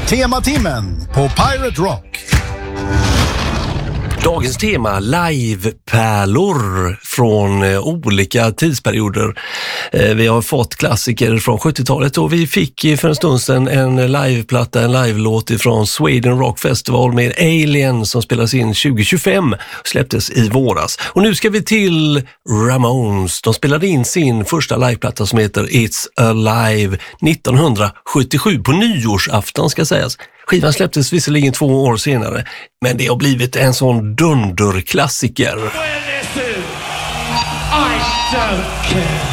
Tematimmen på Pirate Rock. Dagens tema, livepärlor från olika tidsperioder. Vi har fått klassiker från 70-talet och vi fick för en stund sedan en liveplatta, en livelåt från Sweden Rock Festival med Alien som spelas in 2025 och släpptes i våras. Och nu ska vi till Ramones. De spelade in sin första liveplatta som heter It's Alive 1977 på nyårsafton ska sägas. Skivan släpptes visserligen 2 år senare, men det har blivit en sån dunderklassiker. I don't care.